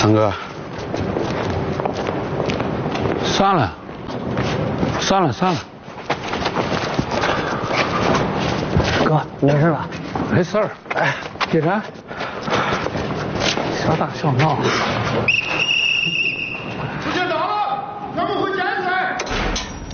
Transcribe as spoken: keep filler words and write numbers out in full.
三哥， 算了，算了算了。 哥，没事吧？ 没事儿。哎，叶然，小打小闹。 时间到了，咱们回家。